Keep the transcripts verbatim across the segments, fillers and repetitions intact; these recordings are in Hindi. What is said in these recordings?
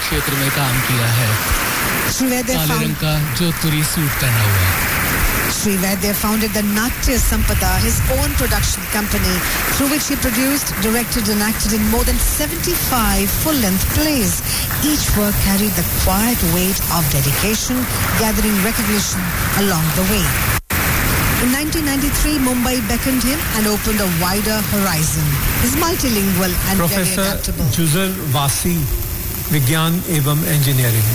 क्षेत्र में काम किया है। Sri Vaidya काले रंग का जोधपुरी सूट पहना हुआ है। Sri Vaidya founded the Natya Sampada, his own production company, through which he produced, directed and acted in more than seventy-five full-length plays. Each work carried the quiet weight of dedication, gathering recognition along the way. In nineteen ninety-three, Mumbai beckoned him and opened a wider horizon. He's multilingual and Professor very adaptable. Juzal Vasi, Vigyan evam Engineering.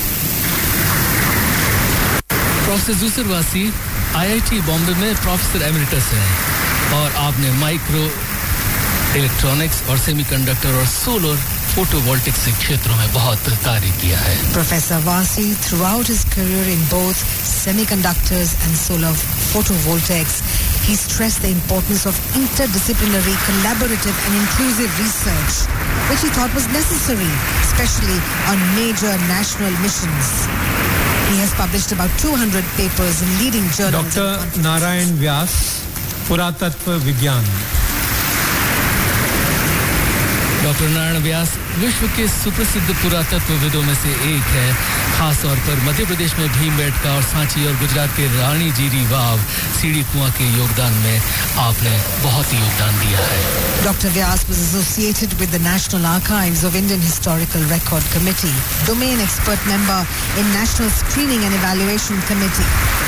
Professor जुसर वासी आईआईटी बॉम्बे में प्रोफेसर एमरिटस हैं और आपने माइक्रो इलेक्ट्रॉनिक्स और सेमीकंडक्टर और सोलर फोटोवोल्टिक्स क्षेत्रों में बहुत कार्य किया है। Professor Vasi, throughout his career in both semiconductors and solar photovoltaics, he stressed the importance of interdisciplinary, collaborative and inclusive research, which he thought was necessary, especially on major national missions. He has published about two hundred papers in leading journals. Doctor Narayan Vyas, Puratatva Vigyan. Doctor Narayan Vyas विश्व के सुप्रसिद्ध पुरातत्वविदों में से एक है। खास तौर पर मध्य प्रदेश में भीमबेटका और सांची और गुजरात के रानी जीरी वाव सीढ़ी कुआं के योगदान में आपने बहुत ही योगदान दिया है। Doctor Vyas was associated with the National Archives of Indian Historical Record Committee, domain expert member in National Screening and Evaluation Committee.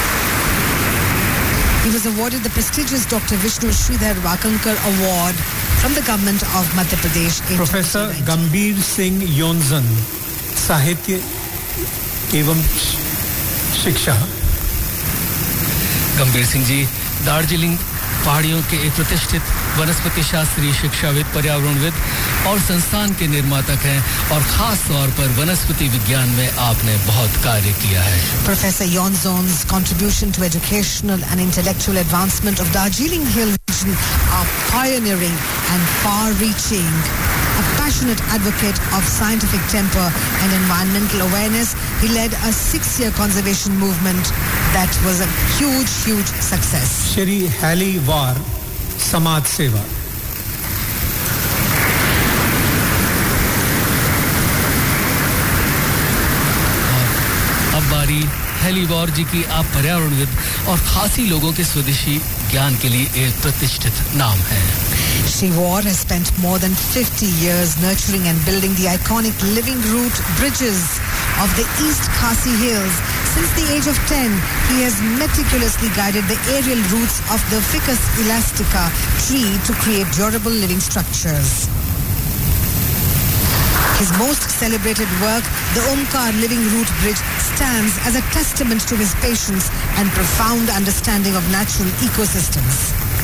He was awarded the prestigious Doctor Vishnu Sridhar Wakankar Award from the government of Madhya Pradesh. Professor Gambhir Singh Yonzan, Sahitya एवं शिक्षा। गंभीर सिंह जी दार्जिलिंग पहाड़ियों के एक प्रतिष्ठित वनस्पति शास्त्री, शिक्षाविद, पर्यावरणविद और संस्थान के निर्माता हैं और खास तौर पर वनस्पति विज्ञान में आपने बहुत कार्य किया है। Professor Yonzon's contribution to educational and intellectual advancement of Darjeeling Hill region are pioneering and far-reaching. A passionate advocate of scientific temper and environmental awareness, he led a six-year conservation movement that was a huge, huge success. Shri Hali War, Samaj Seva. अब बारी हेलीवॉर जी की। आप पर्यावरणविद और खासी लोगों के स्वदेशी ज्ञान के लिए एक प्रतिष्ठित नाम है। Shri War has spent more than fifty years nurturing and building the iconic living root bridges of the East Khasi Hills. Since the age of ten, he has meticulously guided the aerial roots of the Ficus elastica tree to create durable living structures. His most celebrated work, the Omkar Living Root Bridge, stands as a testament to his patience and profound understanding of natural ecosystems.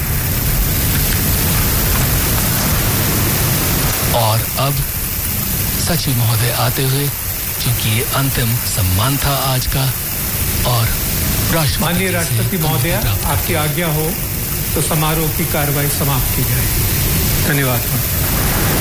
और अब सचिव महोदय आते हुए, क्योंकि ये अंतिम सम्मान था आज का, और माननीय राष्ट्रपति महोदय, आपकी आज्ञा हो तो समारोह की कार्रवाई समाप्त की जाए। धन्यवाद।